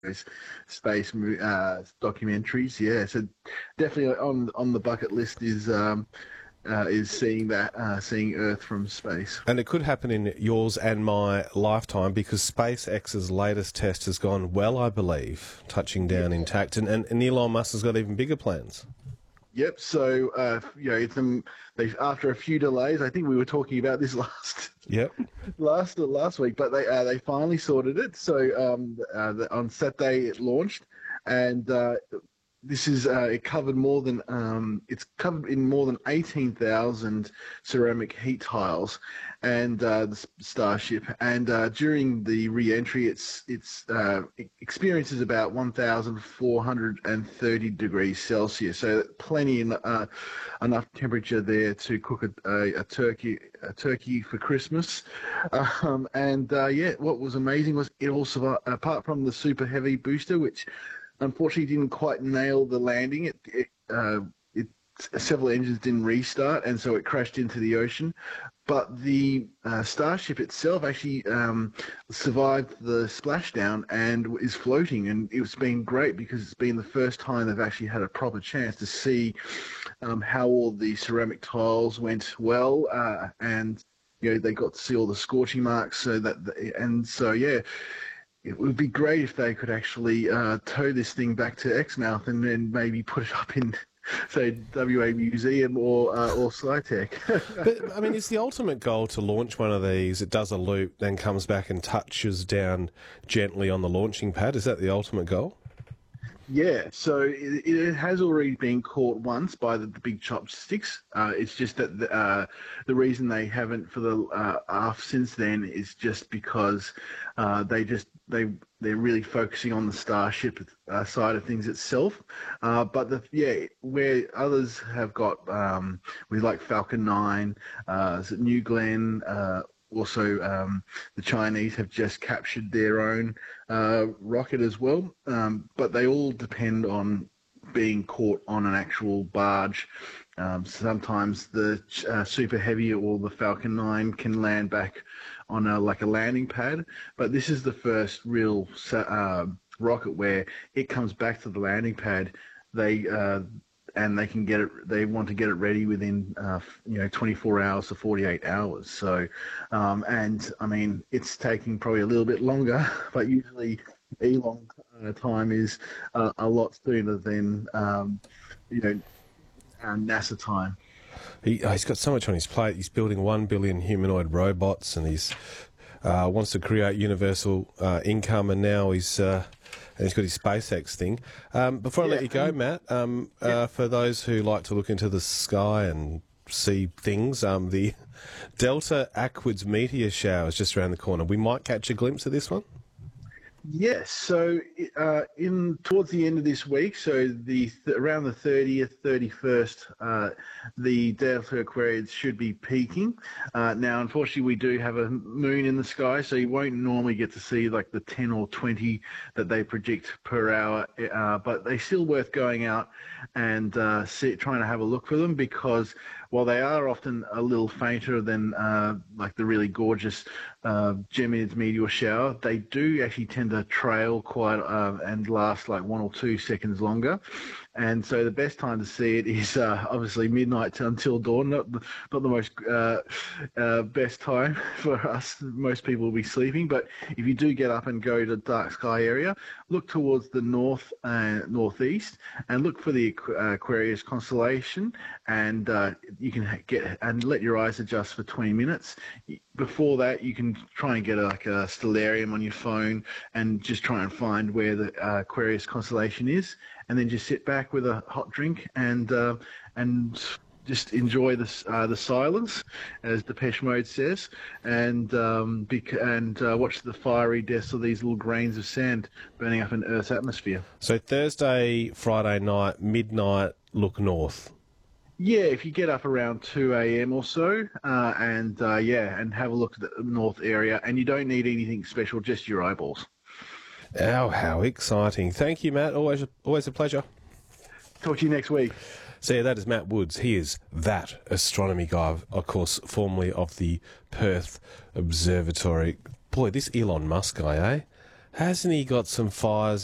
those documentaries. Yeah, so definitely on the bucket list is seeing seeing Earth from space. And it could happen in yours and my lifetime because SpaceX's latest test has gone well, I believe, touching down intact. And Elon Musk has got even bigger plans. Yep. So they after a few delays, I think we were talking about this last week, but they finally sorted it. So on Saturday it launched, and this is it covered more than it's covered in more than 18,000 ceramic heat tiles, and the Starship. And during the re-entry, it experiences about 1,430 degrees Celsius. So plenty enough temperature there to cook a turkey for Christmas. What was amazing was it also, apart from the super heavy booster, which unfortunately didn't quite nail the landing. Several engines didn't restart, and so it crashed into the ocean. But the Starship itself actually survived the splashdown and is floating, and it's been great because it's been the first time they've actually had a proper chance to see how all the ceramic tiles went well, and they got to see all the scorching marks. It would be great if they could actually tow this thing back to Exmouth and then maybe put it up in, say, WA Museum or SciTech. But, I mean, is the ultimate goal to launch one of these, it does a loop, then comes back and touches down gently on the launching pad? Is that the ultimate goal? Yeah, so it has already been caught once by the big chopsticks. It's just that the reason they haven't for the aft since then is just because they're really focusing on the Starship side of things itself. But where others have got with like Falcon 9, New Glenn. Also, the Chinese have just captured their own rocket as well, but they all depend on being caught on an actual barge. Sometimes the Super Heavy or the Falcon 9 can land back on a landing pad, but this is the first real rocket where it comes back to the landing pad. And they can get it. They want to get it ready within 24 hours to 48 hours. So, and I mean, it's taking probably a little bit longer, but usually Elon time is a lot sooner than NASA time. He's got so much on his plate. He's building 1 billion humanoid robots, and he's wants to create universal income, and now he's got his SpaceX thing. Before I let you go, Matt, for those who like to look into the sky and see things, the Delta Aquarids meteor shower is just around the corner. We might catch a glimpse of this one. Yes, so towards the end of this week, so around the 30th, 31st, the Delta Aquarids should be peaking. Now, unfortunately, we do have a moon in the sky, so you won't normally get to see like the 10 or 20 that they predict per hour, but they're still worth going out and trying to have a look for them, because while they are often a little fainter than like the really gorgeous Geminids meteor shower, they do actually tend to trail quite and last like 1 or 2 seconds longer. And so the best time to see it is obviously midnight until dawn. Not the most best time for us. Most people will be sleeping. But if you do get up and go to the dark sky area, look towards the north and northeast, and look for the Aquarius constellation, and you can get and let your eyes adjust for 20 minutes. Before that, you can try and get a stellarium on your phone and just try and find where the Aquarius constellation is, and then just sit back with a hot drink and just enjoy the silence, as Depeche Mode says, and watch the fiery deaths of these little grains of sand burning up in Earth's atmosphere. So Thursday, Friday night, midnight, look north. Yeah, if you get up around 2 a.m. or so, and have a look at the north area, and you don't need anything special, just your eyeballs. Oh, how exciting. Thank you, Matt. Always a pleasure. Talk to you next week. So yeah, that is Matt Woods. He is that astronomy guy, of course, formerly of the Perth Observatory. Boy, this Elon Musk guy, eh? Hasn't he got some fires